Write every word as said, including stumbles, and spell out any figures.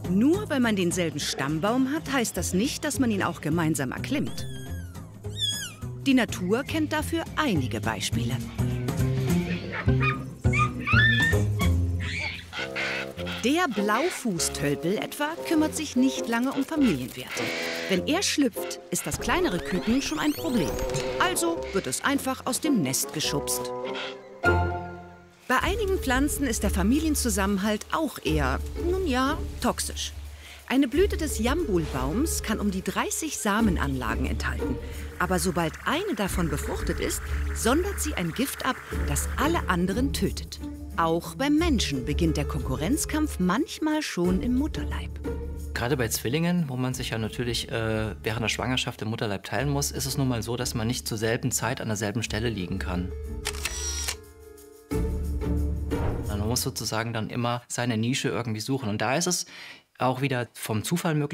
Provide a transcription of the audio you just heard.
Nur weil man denselben Stammbaum hat, heißt das nicht, dass man ihn auch gemeinsam erklimmt. Die Natur kennt dafür einige Beispiele. Der Blaufußtölpel etwa kümmert sich nicht lange um Familienwerte. Wenn er schlüpft, ist das kleinere Küken schon ein Problem. Also wird es einfach aus dem Nest geschubst. Bei einigen Pflanzen ist der Familienzusammenhalt auch eher, nun ja, toxisch. Eine Blüte des Jambulbaums kann um die dreißig Samenanlagen enthalten. Aber sobald eine davon befruchtet ist, sondert sie ein Gift ab, das alle anderen tötet. Auch beim Menschen beginnt der Konkurrenzkampf manchmal schon im Mutterleib. Gerade bei Zwillingen, wo man sich ja natürlich äh, während der Schwangerschaft im Mutterleib teilen muss, ist es nun mal so, dass man nicht zur selben Zeit an derselben Stelle liegen kann. Man muss sozusagen dann immer seine Nische irgendwie suchen. Und da ist es auch wieder vom Zufall möglich,